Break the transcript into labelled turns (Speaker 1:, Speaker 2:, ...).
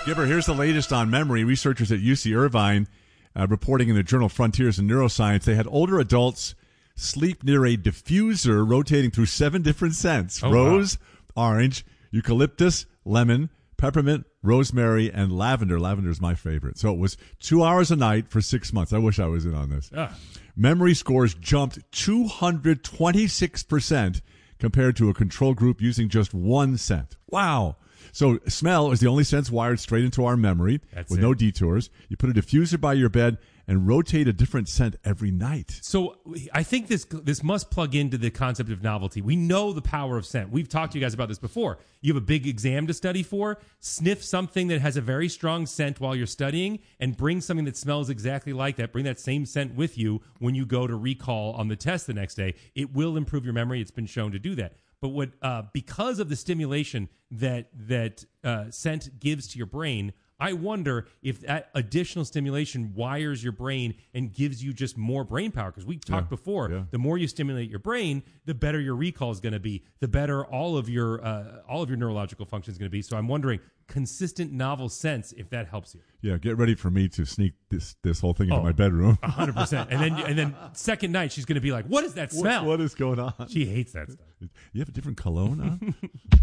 Speaker 1: Gibber, here's the latest on memory. Researchers at UC Irvine reporting in the journal Frontiers in Neuroscience, they had older adults sleep near a diffuser rotating through 7 different scents. Rose, orange, eucalyptus, lemon, peppermint, rosemary, and lavender. Lavender is my favorite. So it was 2 hours a night for 6 months. I wish I was in on this. Memory scores jumped 226% compared to a control group using just 1 scent. Wow. So smell is the only sense wired straight into our memory with no detours. You put a diffuser by your bed and rotate a different scent every night.
Speaker 2: So I think this must plug into the concept of novelty. We know the power of scent. We've talked to you guys about this before. You have a big exam to study for. Sniff something that has a very strong scent while you're studying and bring something that smells exactly like that. Bring that same scent with you when you go to recall on the test the next day. It will improve your memory. It's been shown to do that. But because of the stimulation that scent gives to your brain, I wonder if that additional stimulation wires your brain and gives you just more brain power. Because we've talked before, the more you stimulate your brain, the better your recall is going to be, the better all of your neurological function is going to be. So I'm wondering, consistent novel scents, if that helps you.
Speaker 1: Yeah, get ready for me to sneak this whole thing into my bedroom.
Speaker 2: 100%. And then second night, she's going to be like, what is that smell?
Speaker 1: What is going on?
Speaker 2: She hates that stuff.
Speaker 1: You have a different cologne on?